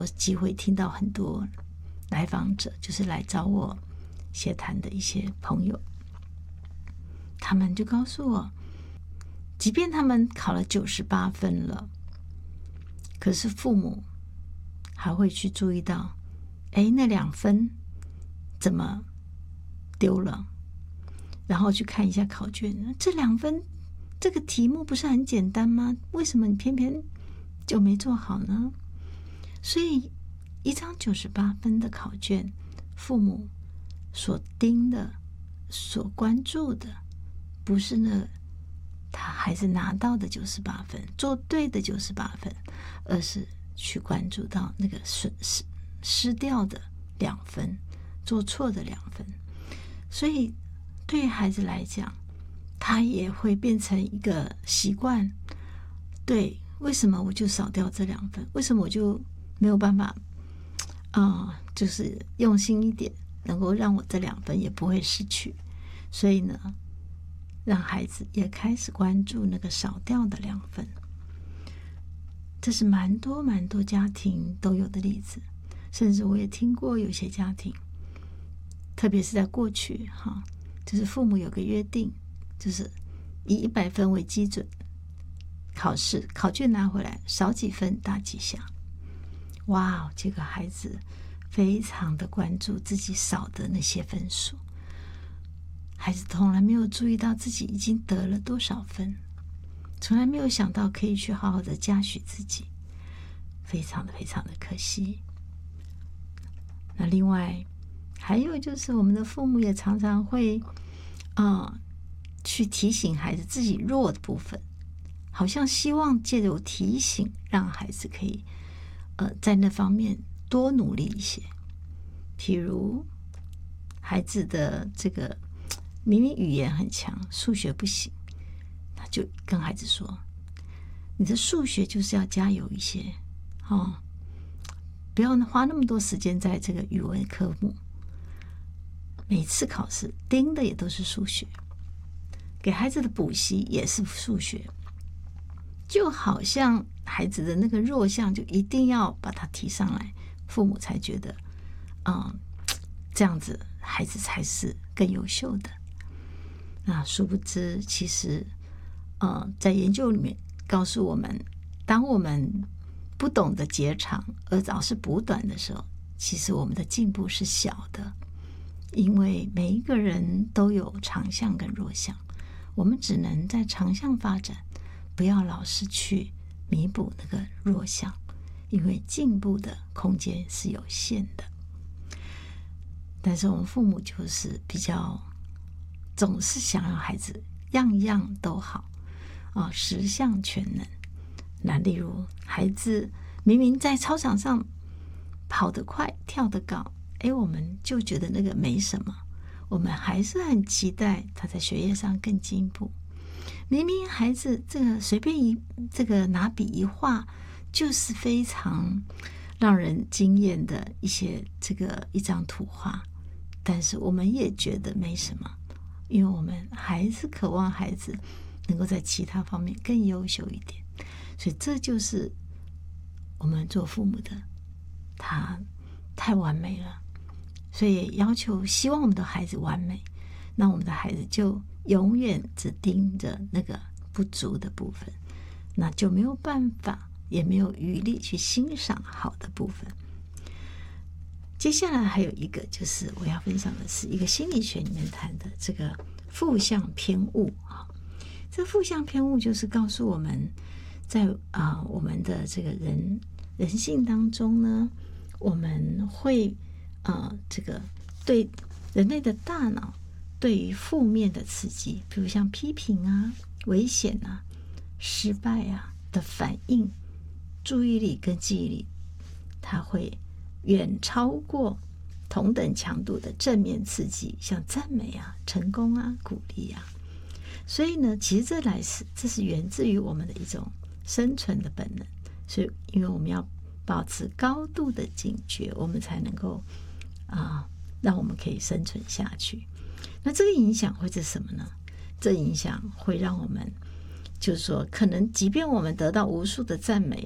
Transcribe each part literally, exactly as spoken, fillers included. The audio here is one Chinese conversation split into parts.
有机会听到很多来访者，就是来找我协谈的一些朋友，他们就告诉我，即便他们考了九十八分了，可是父母还会去注意到，哎，那两分怎么丢了，然后去看一下考卷，这两分这个题目不是很简单吗？为什么你偏偏就没做好呢？所以一张九十八分的考卷，父母所盯的、所关注的，不是那他孩子拿到的九十八分，做对的九十八分，而是去关注到那个损失失掉的两分，做错的两分。所以对孩子来讲，他也会变成一个习惯。对，为什么我就少掉这两分？为什么我就没有办法啊、呃，就是用心一点，能够让我这两分也不会失去？所以呢，让孩子也开始关注那个少掉的两分。这是蛮多蛮多家庭都有的例子，甚至我也听过有些家庭，特别是在过去哈，就是父母有个约定，就是以一百分为基准，考试考卷拿回来少几分打几下。哇，这个孩子非常的关注自己少的那些分数，孩子从来没有注意到自己已经得了多少分，从来没有想到可以去好好的嘉许自己，非常的非常的可惜。那另外还有就是我们的父母也常常会呃去提醒孩子自己弱的部分，好像希望借由提醒让孩子可以呃在那方面多努力一些。譬如孩子的这个明明语言很强，数学不行，他就跟孩子说，你的数学就是要加油一些哦，不要花那么多时间在这个语文科目，每次考试盯的也都是数学，给孩子的补习也是数学，就好像孩子的那个弱项就一定要把它提上来，父母才觉得嗯，这样子孩子才是更优秀的。那殊不知其实呃，在研究里面告诉我们，当我们不懂得截长而老是补短的时候，其实我们的进步是小的，因为每一个人都有长项跟弱项，我们只能在长项发展，不要老是去弥补那个弱项，因为进步的空间是有限的。但是我们父母就是比较总是想要孩子样样都好啊，十项全能。那例如孩子明明在操场上跑得快跳得高，哎，我们就觉得那个没什么，我们还是很期待他在学业上更进步。明明孩子这个随便一这个拿笔一画就是非常让人惊艳的一些这个一张图画，但是我们也觉得没什么，因为我们还是渴望孩子能够在其他方面更优秀一点。所以这就是我们做父母的，他太完美了，所以也要求希望我们的孩子完美，那我们的孩子就永远只盯着那个不足的部分，那就没有办法也没有余力去欣赏好的部分。接下来还有一个就是我要分享的是一个心理学里面谈的这个负向偏误啊。这负向偏误就是告诉我们在啊、呃、我们的这个人人性当中呢，我们会呃这个对人类的大脑对于负面的刺激，比如像批评啊、危险啊、失败啊的反应，注意力跟记忆力，它会远超过同等强度的正面刺激，像赞美啊、成功啊、鼓励啊。所以呢，其实这来是这是源自于我们的一种生存的本能。所以，因为我们要保持高度的警觉，我们才能够啊、呃，让我们可以生存下去。那这个影响会是什么呢？这影响会让我们，就是说，可能即便我们得到无数的赞美了，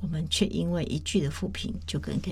我们却因为一句的负评就跟